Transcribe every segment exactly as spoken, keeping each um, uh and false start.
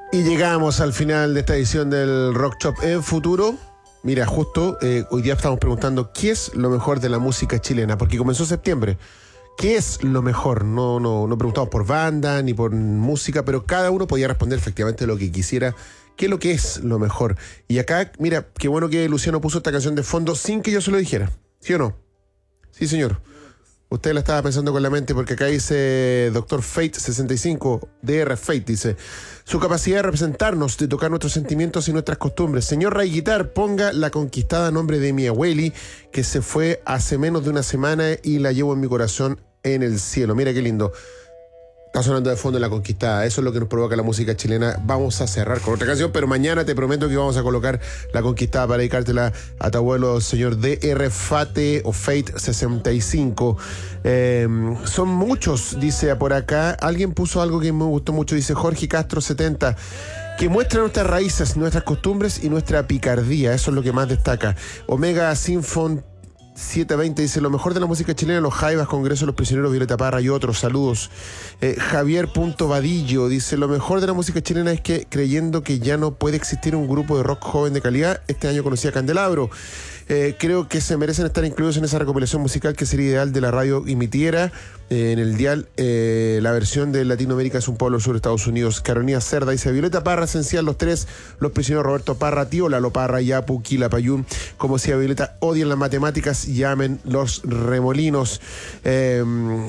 Y llegamos al final de esta edición del Rock Shop en Futuro. Mira, justo eh, hoy día estamos preguntando ¿qué es lo mejor de la música chilena? Porque comenzó septiembre. ¿Qué es lo mejor? No, no, no preguntamos por banda ni por música, pero cada uno podía responder efectivamente lo que quisiera. ¿Qué es lo que es lo mejor? Y acá, mira, qué bueno que Luciano puso esta canción de fondo sin que yo se lo dijera. ¿Sí o no? Sí, señor. Usted la estaba pensando con la mente porque acá dice doctor Fate sesenta y cinco, D R Fate, dice su capacidad de representarnos, de tocar nuestros sentimientos y nuestras costumbres. Señor Ray Guitar, ponga La Conquistada a nombre de mi abueli, que se fue hace menos de una semana y la llevo en mi corazón en el cielo. Mira qué lindo. Está sonando de fondo La Conquistada. Eso es lo que nos provoca la música chilena. Vamos a cerrar con otra canción, pero mañana te prometo que vamos a colocar La Conquistada para dedicártela a tu abuelo, señor D R Fate o Fate sesenta y cinco. Eh, son muchos, dice por acá. Alguien puso algo que me gustó mucho, dice Jorge Castro setenta, que muestra nuestras raíces, nuestras costumbres y nuestra picardía. Eso es lo que más destaca. Omega Sinfon setecientos veinte dice, lo mejor de la música chilena, los Jaivas, Congreso de los Prisioneros, Violeta Parra y otros, saludos. Eh, Javier.vadillo dice, lo mejor de la música chilena es que, creyendo que ya no puede existir un grupo de rock joven de calidad, este año conocí a Candelabro. Eh, creo que se merecen estar incluidos en esa recopilación musical que sería ideal de la radio emitiera eh, en el dial. Eh, la versión de Latinoamérica es un pueblo sur de Estados Unidos. Carolina Cerda dice, Violeta Parra, esencial, los tres, los prisioneros, Roberto Parra, tío Lalo Parra, Yapu, Quila Payún. Como decía Violeta, odian las matemáticas, llamen los remolinos. Eh,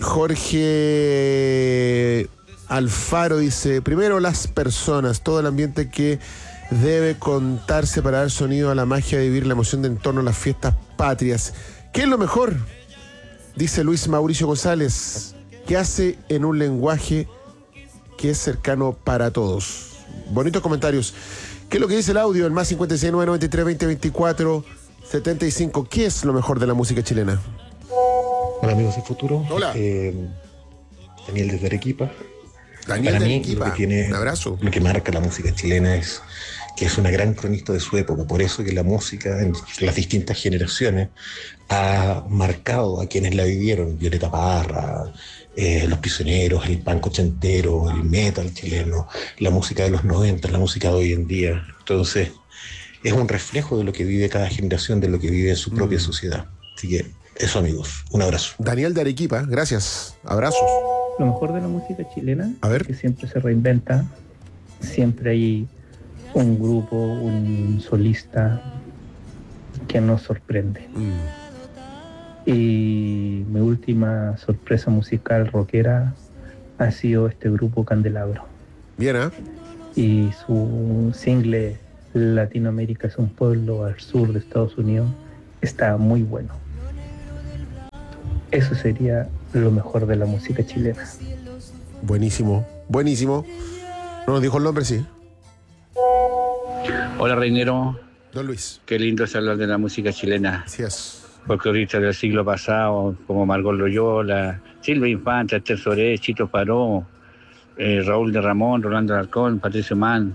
Jorge Alfaro dice, primero las personas, todo el ambiente que debe contarse para dar sonido a la magia de vivir la emoción de en torno a las fiestas patrias. ¿Qué es lo mejor? Dice Luis Mauricio González, que hace en un lenguaje que es cercano para todos. Bonitos comentarios. ¿Qué es lo que dice el audio? El más cincuenta y seis, nueve noventa y tres, veinte, veinticuatro, setenta y cinco. ¿Qué es lo mejor de la música chilena? Hola amigos del futuro. Hola. Eh, Daniel desde Arequipa. Daniel Para de mí, Arequipa. lo que tiene, Un abrazo. lo que marca la música chilena es que es una gran cronista de su época. Por eso que la música en las distintas generaciones ha marcado a quienes la vivieron. Violeta Parra, eh, Los Prisioneros, el punk ochentero, el metal chileno, la música de los noventa, la música de hoy en día. Entonces, es un reflejo de lo que vive cada generación, de lo que vive en su propia mm. sociedad. Así que eso, amigos, un abrazo. Daniel de Arequipa, gracias. Abrazos. Lo mejor de la música chilena A ver. es que siempre se reinventa, siempre hay un grupo, un solista que nos sorprende. Mm. Y mi última sorpresa musical rockera ha sido este grupo Candelabro. Bien, ¿eh? Y su single Latinoamérica es un pueblo al sur de Estados Unidos está muy bueno. Eso sería lo mejor de la música chilena. Buenísimo, buenísimo. ¿No nos dijo el nombre? Sí. Hola, Reinero. Don Luis. Qué lindo es hablar de la música chilena. Así es. Folcloristas del siglo pasado, como Margot Loyola, Silvia Infante, Esther Soré, Chito Paró, eh, Raúl de Ramón, Rolando Alarcón, Patricio Mann,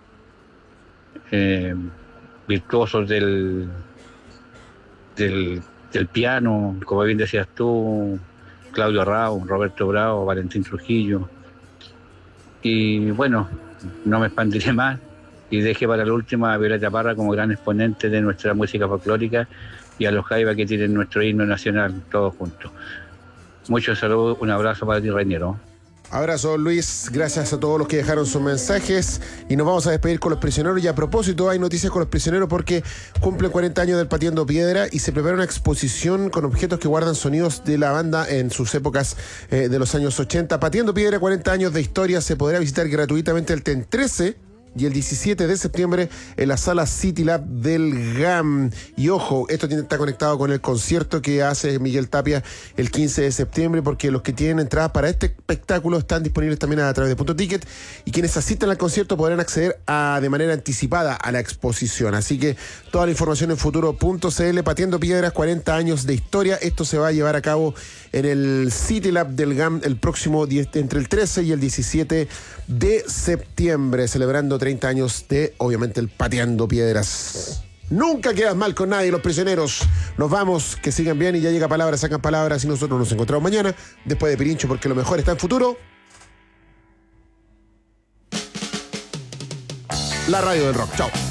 eh, virtuosos del, del, del piano, como bien decías tú, Claudio Rao, Roberto Bravo, Valentín Trujillo. Y bueno, no me expandiré más y dejé para la última a Violeta Parra como gran exponente de nuestra música folclórica y a los Jaivas que tienen nuestro himno nacional, todos juntos. Muchos saludos, un abrazo para ti, Reñero. Abrazo, Luis, gracias a todos los que dejaron sus mensajes y nos vamos a despedir con Los Prisioneros. Y a propósito, hay noticias con Los Prisioneros porque cumplen cuarenta años del Pateando Piedra y se prepara una exposición con objetos que guardan sonidos de la banda en sus épocas eh, de los años ochenta. Pateando Piedra, cuarenta años de historia, se podrá visitar gratuitamente el trece y el diecisiete de septiembre en la sala City Lab del G A M. Y ojo, esto está conectado con el concierto que hace Miguel Tapia el quince de septiembre, porque los que tienen entradas para este espectáculo están disponibles también a través de Punto Ticket, y quienes asistan al concierto podrán acceder a, de manera anticipada a la exposición. Así que toda la información en futuro punto c l. Pateando Piedras, cuarenta años de historia. Esto se va a llevar a cabo en el City Lab del G A M el próximo diez, entre el trece y el diecisiete de septiembre, celebrando treinta años de, obviamente, el Pateando Piedras. Nunca quedas mal con nadie, Los Prisioneros. Nos vamos, que sigan bien, y ya llega Palabras, Sacan Palabras, y nosotros nos encontramos mañana después de Pirincho, porque lo mejor está en futuro. la radio del rock. Chao.